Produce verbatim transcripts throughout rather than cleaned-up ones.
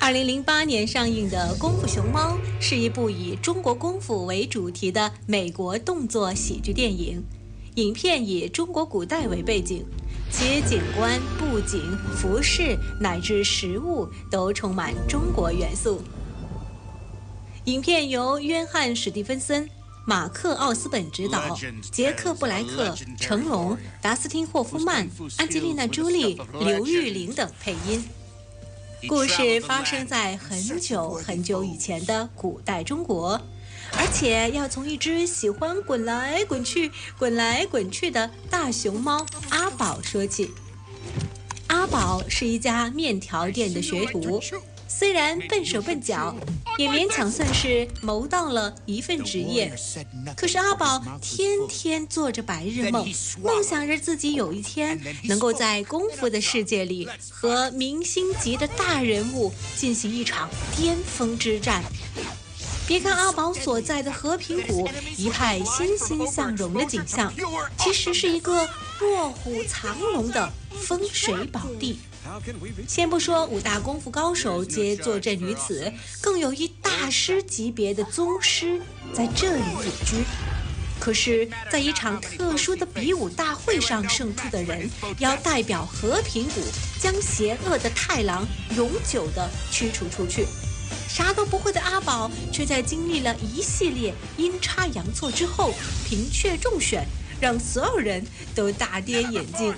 二零零八年上映的《功夫熊猫》是一部以中国功夫为主题的美国动作喜剧电影。影片以中国古代为背景，其景观、布景、服饰乃至食物都充满中国元素。影片由约翰·史蒂芬森、马克·奥斯本执导，杰克·布莱克、成龙、达斯汀·霍夫曼、安吉丽娜·朱莉、刘玉玲等配音。故事发生在很久很久以前的古代中国，而且要从一只喜欢滚来滚去、滚来滚去的大熊猫阿宝说起。阿宝是一家面条店的学徒，虽然笨手笨脚，也勉强算是谋到了一份职业。可是阿宝天天做着白日梦，梦想着自己有一天能够在功夫的世界里和明星级的大人物进行一场巅峰之战。别看阿宝所在的和平谷一派欣欣向荣的景象，其实是一个卧虎藏龙的风水宝地。先不说五大功夫高手皆坐镇于此，更有一大师级别的宗师在这里隐居。可是在一场特殊的比武大会上胜出的人，要代表和平谷将邪恶的太郎永久地驱除出去。啥都不会的阿宝却在经历了一系列阴差阳错之后平确中选，让所有人都大跌眼镜。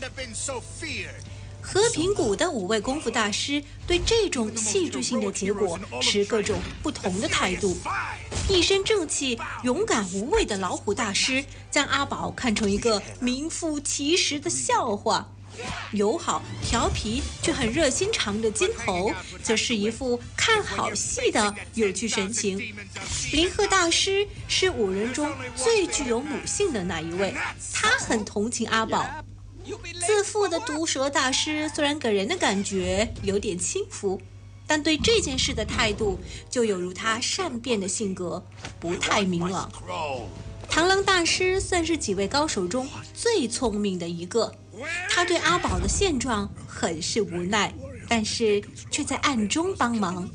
和平谷的五位功夫大师对这种戏剧性的结果持各种不同的态度。一身正气、勇敢无畏的老虎大师将阿宝看成一个名副其实的笑话，友好调皮却很热心肠的金猴则是一副看好戏的有趣神情。林鹤大师是五人中最具有母性的那一位，他很同情阿宝。自负的毒舌大师虽然给人的感觉有点轻浮，但对这件事的态度就有如他善变的性格，不太明朗。螳螂大师算是几位高手中最聪明的一个，他对阿宝的现状很是无奈，但是却在暗中帮忙。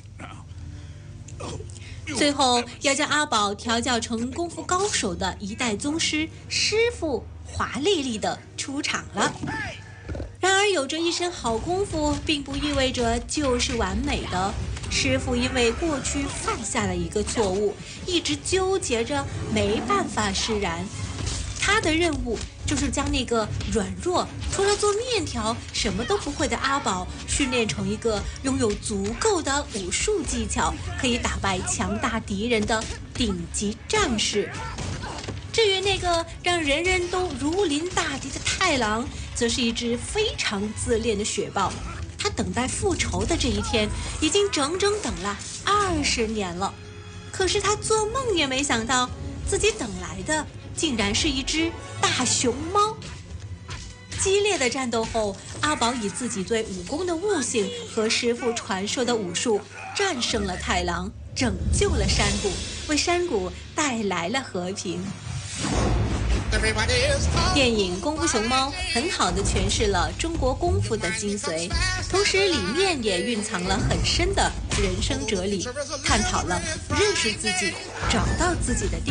最后要将阿宝调教成功夫高手的一代宗师师傅华丽丽的出场了。然而有着一身好功夫并不意味着就是完美的，师傅因为过去犯下了一个错误，一直纠结着没办法释然。他的任务就是将那个软弱除了做面条什么都不会的阿宝训练成一个拥有足够的武术技巧，可以打败强大敌人的顶级战士。至于那个让人人都如临大敌的太郎，则是一只非常自恋的雪豹。他等待复仇的这一天已经整整等了二十年了，可是他做梦也没想到自己等来的竟然是一只大熊猫。激烈的战斗后，阿宝以自己对武功的悟性和师父传授的武术战胜了太郎，拯救了山谷，为山谷带来了和平。电影《功夫熊猫》很好地诠释了中国功夫的精髓，同时里面也蕴藏了很深的人生哲理，探讨了认识自己、找到自己的定